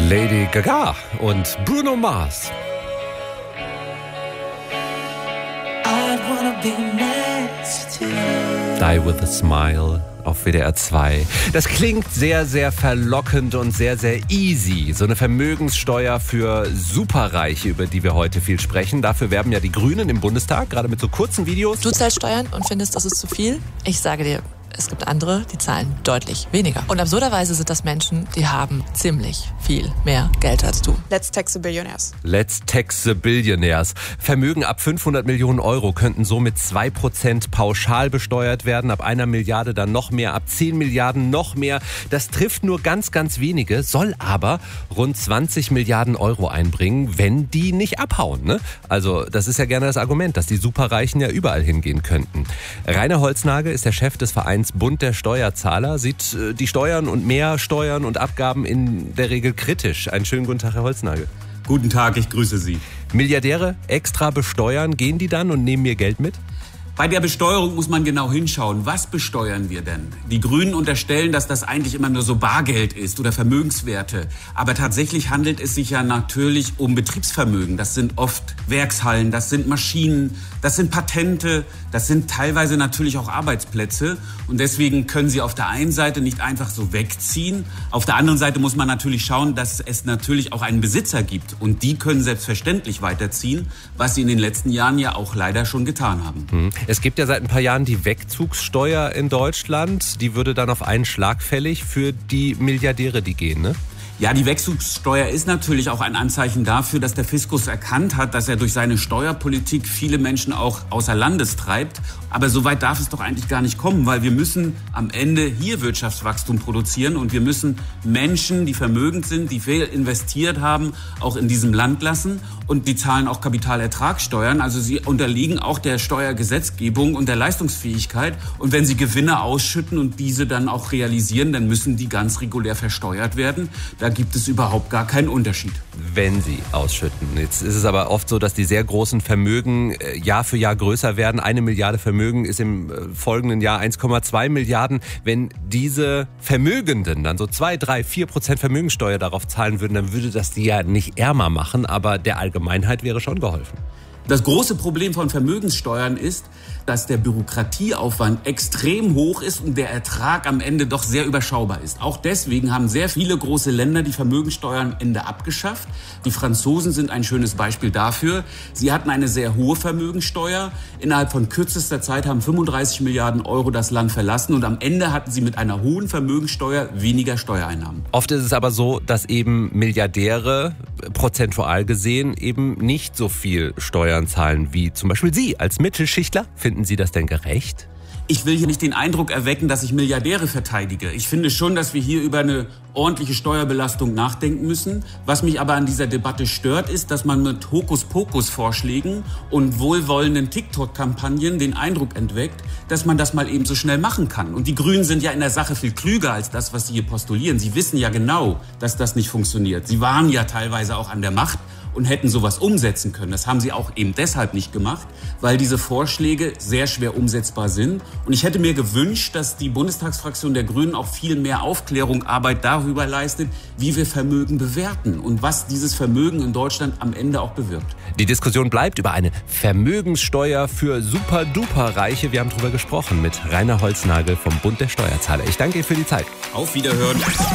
Lady Gaga und Bruno Mars. Die with a Smile auf WDR 2. Das klingt sehr, sehr verlockend und sehr, sehr easy. So eine Vermögenssteuer für Superreiche, über die wir heute viel sprechen. Dafür werben ja die Grünen im Bundestag, gerade mit so kurzen Videos. Du zahlst Steuern und findest, das ist zu viel? Ich sage dir, es gibt andere, die zahlen deutlich weniger. Und absurderweise sind das Menschen, die haben ziemlich viel mehr Geld als du. Let's tax the billionaires. Let's tax the billionaires. Vermögen ab 500 Millionen Euro könnten so mit 2% pauschal besteuert werden. Ab 1 Milliarde dann noch mehr, ab 10 Milliarden noch mehr. Das trifft nur ganz, ganz wenige, soll aber rund 20 Milliarden Euro einbringen, wenn die nicht abhauen. Ne? Also das ist ja gerne das Argument, dass die Superreichen ja überall hingehen könnten. Rainer Holznagel ist der Chef des Vereins Bund der Steuerzahler, sieht die Steuern und mehr Steuern und Abgaben in der Regel kritisch. Einen schönen guten Tag, Herr Holznagel. Guten Tag, ich grüße Sie. Milliardäre extra besteuern, gehen die dann und nehmen mir Geld mit? Bei der Besteuerung muss man genau hinschauen. Was besteuern wir denn? Die Grünen unterstellen, dass das eigentlich immer nur so Bargeld ist oder Vermögenswerte. Aber tatsächlich handelt es sich ja natürlich um Betriebsvermögen. Das sind oft Werkshallen, das sind Maschinen, das sind Patente, das sind teilweise natürlich auch Arbeitsplätze. Und deswegen können sie auf der einen Seite nicht einfach so wegziehen. Auf der anderen Seite muss man natürlich schauen, dass es natürlich auch einen Besitzer gibt. Und die können selbstverständlich weiterziehen, was sie in den letzten Jahren ja auch leider schon getan haben. Es gibt ja seit ein paar Jahren die Wegzugssteuer in Deutschland. Die würde dann auf einen Schlag fällig für die Milliardäre, die gehen, ne? Ja, die Wegzugssteuer ist natürlich auch ein Anzeichen dafür, dass der Fiskus erkannt hat, dass er durch seine Steuerpolitik viele Menschen auch außer Landes treibt. Aber so weit darf es doch eigentlich gar nicht kommen, weil wir müssen am Ende hier Wirtschaftswachstum produzieren und wir müssen Menschen, die vermögend sind, die viel investiert haben, auch in diesem Land lassen. Und die zahlen auch Kapitalertragssteuern. Also sie unterliegen auch der Steuergesetzgebung und der Leistungsfähigkeit. Und wenn sie Gewinne ausschütten und diese dann auch realisieren, dann müssen die ganz regulär versteuert werden. Da gibt es überhaupt gar keinen Unterschied. Wenn sie ausschütten. Jetzt ist es aber oft so, dass die sehr großen Vermögen Jahr für Jahr größer werden. 1 Milliarde Vermögen ist im folgenden Jahr 1,2 Milliarden. Wenn diese Vermögenden dann so 2, 3, 4% Vermögensteuer darauf zahlen würden, dann würde das die ja nicht ärmer machen, aber der Allgemeinheit wäre schon geholfen. Das große Problem von Vermögenssteuern ist, dass der Bürokratieaufwand extrem hoch ist und der Ertrag am Ende doch sehr überschaubar ist. Auch deswegen haben sehr viele große Länder die Vermögenssteuer am Ende abgeschafft. Die Franzosen sind ein schönes Beispiel dafür. Sie hatten eine sehr hohe Vermögenssteuer. Innerhalb von kürzester Zeit haben 35 Milliarden Euro das Land verlassen und am Ende hatten sie mit einer hohen Vermögenssteuer weniger Steuereinnahmen. Oft ist es aber so, dass eben Milliardäre prozentual gesehen eben nicht so viel Steuern zahlen wie zum Beispiel Sie als Mittelschichtler. Finden Sie das denn gerecht? Ich will hier nicht den Eindruck erwecken, dass ich Milliardäre verteidige. Ich finde schon, dass wir hier über eine ordentliche Steuerbelastung nachdenken müssen. Was mich aber an dieser Debatte stört, ist, dass man mit Hokuspokus-Vorschlägen und wohlwollenden TikTok-Kampagnen den Eindruck entweckt, dass man das mal eben so schnell machen kann. Und die Grünen sind ja in der Sache viel klüger als das, was sie hier postulieren. Sie wissen ja genau, dass das nicht funktioniert. Sie waren ja teilweise auch an der Macht und hätten sowas umsetzen können. Das haben sie auch eben deshalb nicht gemacht, weil diese Vorschläge sehr schwer umsetzbar sind. Und ich hätte mir gewünscht, dass die Bundestagsfraktion der Grünen auch viel mehr Arbeit darüber leistet, wie wir Vermögen bewerten und was dieses Vermögen in Deutschland am Ende auch bewirkt. Die Diskussion bleibt über eine Vermögenssteuer für Super-Duper-Reiche. Wir haben darüber gesprochen mit Rainer Holznagel vom Bund der Steuerzahler. Ich danke Ihnen für die Zeit. Auf Wiederhören.